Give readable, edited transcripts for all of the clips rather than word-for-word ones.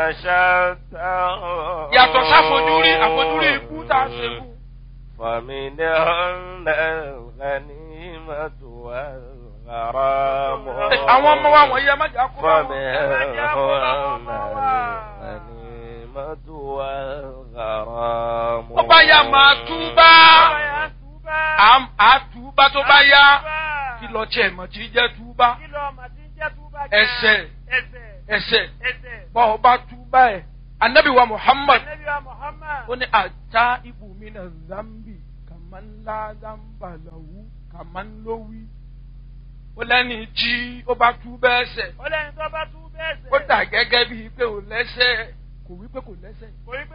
شتى yàtọ̀ sáfojúrí àfojúrí ikú tá a ṣe fún. فمنهن الغنيمة والغرام àwọn ọmọ wa wọ̀nyí ẹ má jà kó bá wọn. فمنهن الغنيمة والغرام. tó bá yá máa túbá àtúbá tó bá yá kí lọ tiẹ̀ mọ̀ tí jẹ́ túbá. ẹsẹ̀ bọ́ ọ bá túbá ẹ̀ anabi wa Muhammad ó ní ata ibùmínà zambi kàmánlá zambalahu kàmánlówí ó lẹ́ni tí ó bá túbá ẹsẹ̀ ó dà gẹ́gẹ́ bíi pé ò lẹ́sẹ̀ kò wí pé kò lẹ́sẹ̀.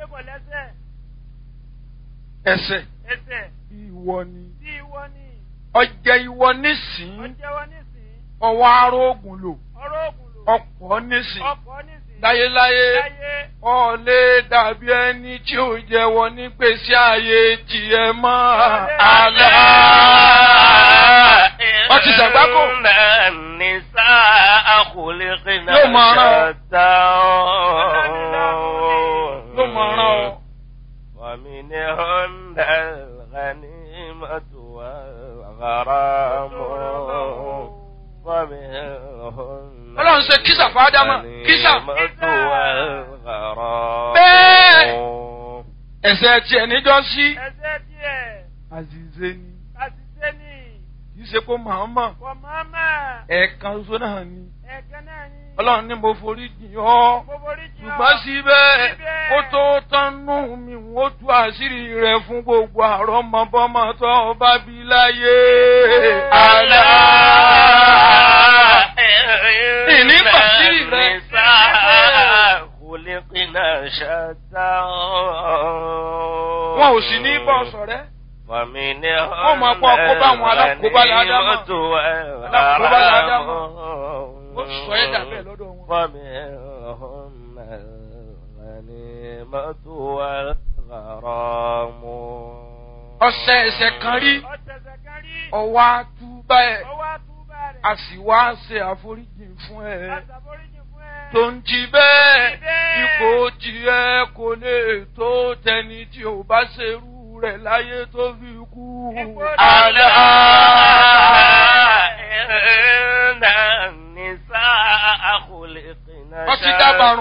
ẹsẹ̀ ìwọ ni ọjẹ ìwọ nísìn ọwọ́ arógùn lò ọ̀pọ̀ nísìn láyéláyé ọ̀lẹ́ dàbí ẹni tí ò jẹ́wọ́ ní gbèsè ayé tiẹ̀ mọ́ àlá. ọtí sàgbákò yóò máa rán ọ. ومنهن الغنيمة والغرام ومنهن ọlọ́run ṣe kísà fún ádámà kísà. bẹ́ẹ̀ ẹ̀ṣẹ̀ tiẹ̀ níjọ́ sí. àzìzé ni kì í ṣe kó màmá ẹ̀ẹ̀kan ṣoṣo náà ni. ọlọ́run ní mo forí jìn ọ́ ṣùgbọ́n síbẹ̀ ó tó tánú mi ó tú àṣírí rẹ̀ fún gbogbo àrọ́mọbọ́mọ tó bá bí láyé. àlá ìní pàṣírí rẹ̀. wọn ò sì ní bọ́ sọ̀rẹ́. wọ́n máa pọ̀ kó bá àwọn alákòóbá ládámà. alákòóbá ládámà. ó sọ ẹ́ dàbẹ́ lọ́dọ̀ wọn. فمنهن الغنيمة والغرام. ọ̀sẹ̀ ẹ̀sẹ̀ kan rí ọwọ́ àtúbà ẹ̀ a sì wá ṣe àforíjì fún ẹ̀. tó ń jí bẹ́ẹ̀ ipò tiẹ̀ kò lè tó tẹni tí ò bá ṣerú rẹ̀ láyé tó fi kú. àlá ìrìnà nìsá àkùlẹ̀kìnà. ọtí dábàrún.